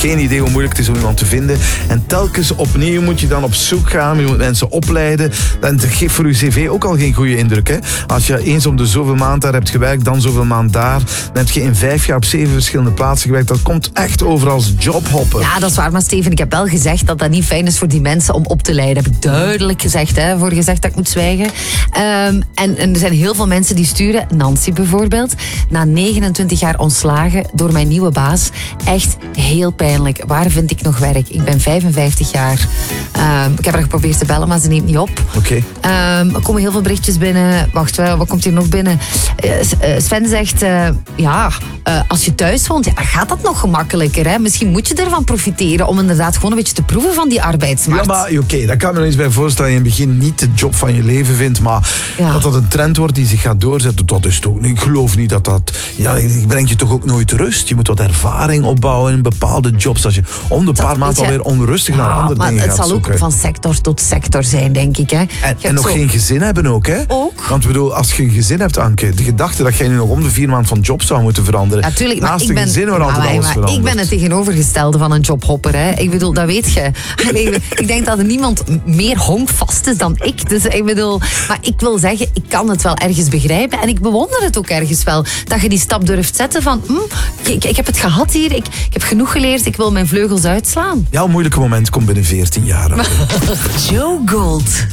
geen idee hoe moeilijk het is om iemand te vinden. En telkens opnieuw moet je dan op zoek gaan. Je moet mensen opleiden. En dat geeft voor je cv ook al geen goede indruk. Hè? Als je eens om de zoveel maand daar hebt gewerkt, dan zoveel maand daar. Dan heb je in 5 jaar op 7 verschillende plaatsen gewerkt. Dat komt echt over als jobhopper. Ja, dat is waar. Maar Steven, ik heb wel gezegd dat dat niet fijn is voor die mensen om op te leiden. Heb ik duidelijk gezegd. Hè? Voor gezegd dat ik moet zwijgen. En er zijn heel veel mensen die sturen. Nancy bijvoorbeeld. Na 29 jaar ontslagen door mijn nieuwe baas. Echt heel pijnlijk. Waar vind ik nog werk? Ik ben 55 jaar. Ik heb haar geprobeerd te bellen, maar ze neemt niet op. Oké. Er komen heel veel berichtjes binnen. Wacht, wat komt hier nog binnen? Sven zegt, als je thuis woont, gaat dat nog gemakkelijker. Hè? Misschien moet je ervan profiteren om inderdaad gewoon een beetje te proeven van die arbeidsmarkt. Ja, maar oké, daar kan me nog eens bij voorstellen dat je in het begin niet de job van je leven vindt, maar dat dat een trend wordt die zich gaat doorzetten, dat is toch. Ik geloof niet dat... Ja, brengt je toch ook nooit rust. Je moet wat ervaring opbouwen in bepaalde jobs. Als je om de paar maanden alweer onrustig naar andere dingen gaat het zal zoeken. ook van sector tot sector zijn, denk ik. Hè. En nog geen gezin hebben ook, hè? Ook. Want bedoel, als je een gezin hebt, Anke, de gedachte dat jij nu nog om de 4 maanden van job zou moeten veranderen. Natuurlijk, maar naast een gezin waar altijd alles verandert. Ik ben het tegenovergestelde van een jobhopper. Hè. Ik bedoel, dat weet je. Ik denk dat er niemand meer honkvast is dan ik. Dus ik bedoel, maar ik wil zeggen, ik kan het wel ergens begrijpen. En ik bewonder het ook ergens wel. Dat je die stap durft zetten van, ik heb het gehad hier. Ik heb genoeg geleerd. Ik wil mijn vleugels uitslaan. Jouw moeilijke moment komt binnen 14 jaar. Joe Gold.